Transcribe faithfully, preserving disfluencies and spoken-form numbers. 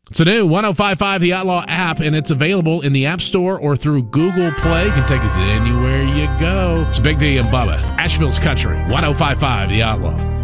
It's a new one oh five five The Outlaw app, and it's available in the App Store or through Google Play. You can take us anywhere you go. It's Big D and Bubba, Asheville's Country, one oh five five The Outlaw.